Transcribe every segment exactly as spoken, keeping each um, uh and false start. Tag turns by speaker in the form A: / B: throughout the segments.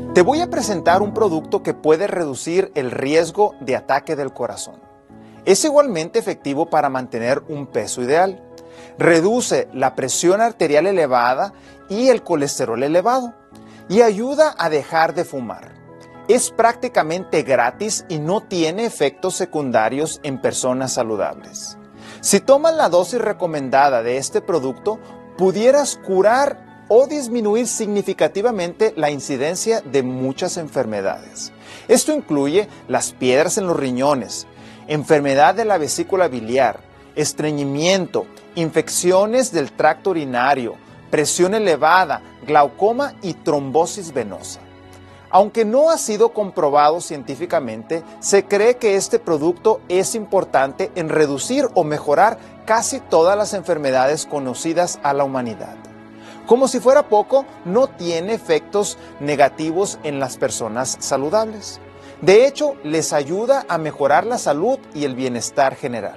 A: Te voy a presentar un producto que puede reducir el riesgo de ataque del corazón. Es igualmente efectivo para mantener un peso ideal. Reduce la presión arterial elevada y el colesterol elevado y ayuda a dejar de fumar. Es prácticamente gratis y no tiene efectos secundarios en personas saludables. Si tomas la dosis recomendada de este producto, pudieras curar o disminuir significativamente la incidencia de muchas enfermedades. Esto incluye las piedras en los riñones, enfermedad de la vesícula biliar, estreñimiento, infecciones del tracto urinario, presión elevada, glaucoma y trombosis venosa. Aunque no ha sido comprobado científicamente, se cree que este producto es importante en reducir o mejorar casi todas las enfermedades conocidas a la humanidad. Como si fuera poco, no tiene efectos negativos en las personas saludables. De hecho, les ayuda a mejorar la salud y el bienestar general.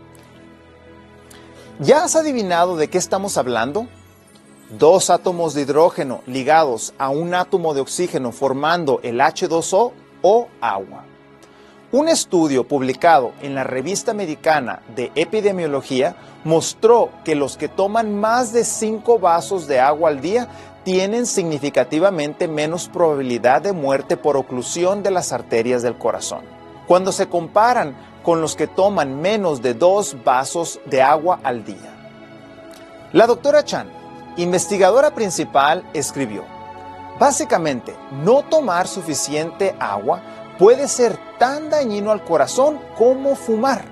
A: ¿Ya has adivinado de qué estamos hablando? Dos átomos de hidrógeno ligados a un átomo de oxígeno formando el hache dos o o agua. Un estudio publicado en la revista americana de epidemiología mostró que los que toman más de cinco vasos de agua al día tienen significativamente menos probabilidad de muerte por oclusión de las arterias del corazón. Cuando se comparan con los que toman menos de dos vasos de agua al día. La doctora Chan, investigadora principal, escribió: básicamente, no tomar suficiente agua puede ser tan dañino al corazón como fumar.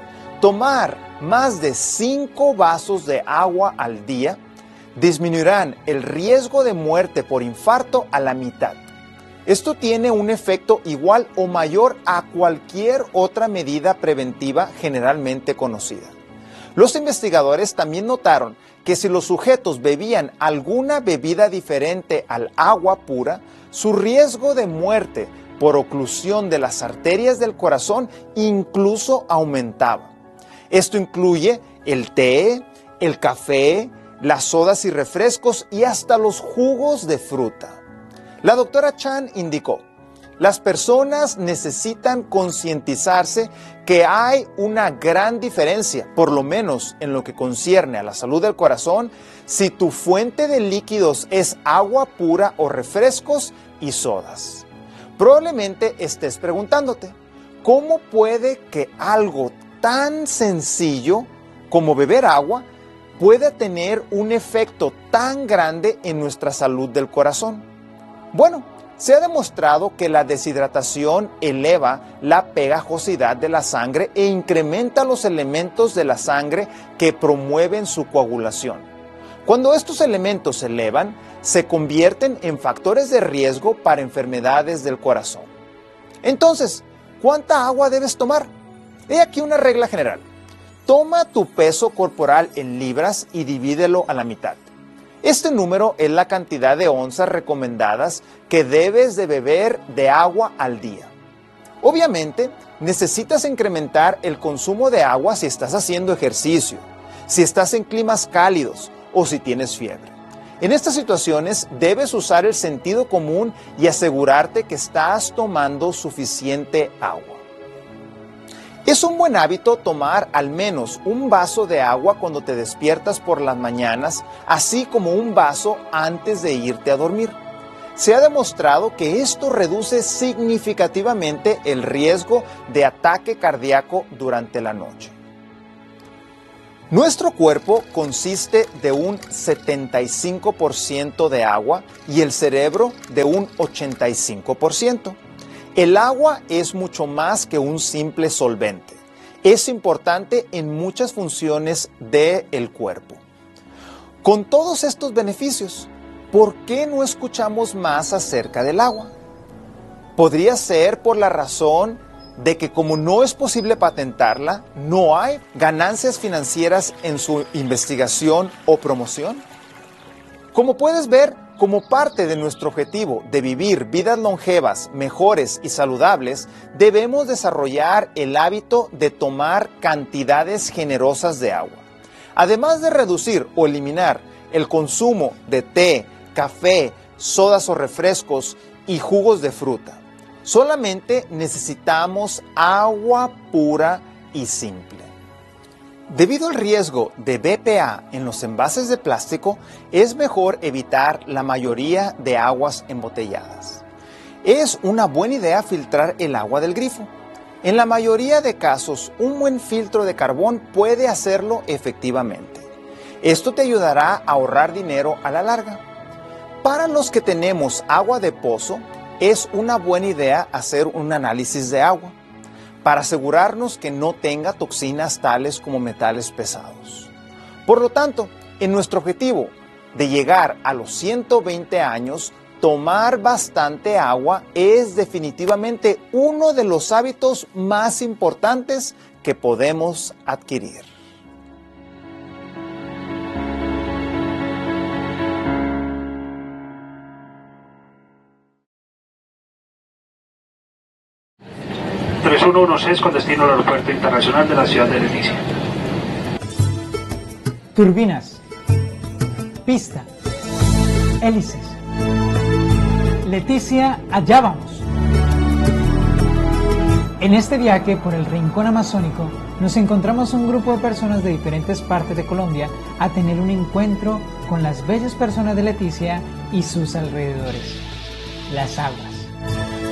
A: Tomar más de cinco vasos de agua al día disminuirán el riesgo de muerte por infarto a la mitad. Esto tiene un efecto igual o mayor a cualquier otra medida preventiva generalmente conocida. Los investigadores también notaron que si los sujetos bebían alguna bebida diferente al agua pura, su riesgo de muerte por oclusión de las arterias del corazón incluso aumentaba. Esto incluye el té, el café, las sodas y refrescos y hasta los jugos de fruta. La doctora Chan indicó: las personas necesitan concientizarse que hay una gran diferencia, por lo menos en lo que concierne a la salud del corazón, si tu fuente de líquidos es agua pura o refrescos y sodas. Probablemente estés preguntándote, ¿cómo puede que algo tan sencillo como beber agua pueda tener un efecto tan grande en nuestra salud del corazón? Bueno, se ha demostrado que la deshidratación eleva la pegajosidad de la sangre e incrementa los elementos de la sangre que promueven su coagulación. Cuando estos elementos se elevan, se convierten en factores de riesgo para enfermedades del corazón. Entonces, ¿cuánta agua debes tomar? He aquí una regla general. Toma tu peso corporal en libras y divídelo a la mitad. Este número es la cantidad de onzas recomendadas que debes de beber de agua al día. Obviamente, necesitas incrementar el consumo de agua si estás haciendo ejercicio, si estás en climas cálidos o si tienes fiebre. En estas situaciones debes usar el sentido común y asegurarte que estás tomando suficiente agua. Es un buen hábito tomar al menos un vaso de agua cuando te despiertas por las mañanas, así como un vaso antes de irte a dormir. Se ha demostrado que esto reduce significativamente el riesgo de ataque cardíaco durante la noche. Nuestro cuerpo consiste de un setenta y cinco por ciento de agua y el cerebro de un ochenta y cinco por ciento. El agua es mucho más que un simple solvente. Es importante en muchas funciones del cuerpo. Con todos estos beneficios, ¿por qué no escuchamos más acerca del agua? Podría ser por la razón de que como no es posible patentarla, no hay ganancias financieras en su investigación o promoción. Como puedes ver, como parte de nuestro objetivo de vivir vidas longevas, mejores y saludables, debemos desarrollar el hábito de tomar cantidades generosas de agua. Además de reducir o eliminar el consumo de té, café, sodas o refrescos y jugos de fruta. Solamente necesitamos agua pura y simple. Debido al riesgo de B P A en los envases de plástico, es mejor evitar la mayoría de aguas embotelladas. Es una buena idea filtrar el agua del grifo. En la mayoría de casos, un buen filtro de carbón puede hacerlo efectivamente. Esto te ayudará a ahorrar dinero a la larga. Para los que tenemos agua de pozo, es una buena idea hacer un análisis de agua para asegurarnos que no tenga toxinas tales como metales pesados. Por lo tanto, en nuestro objetivo de llegar a los ciento veinte años, tomar bastante agua es definitivamente uno de los hábitos más importantes que podemos adquirir.
B: tres uno uno seis con destino al Aeropuerto Internacional de la ciudad de Leticia.
C: Turbinas, pista, hélices. Leticia, allá vamos. En este viaje por el Rincón Amazónico nos encontramos un grupo de personas de diferentes partes de Colombia a tener un encuentro con las bellas personas de Leticia y sus alrededores, las aguas.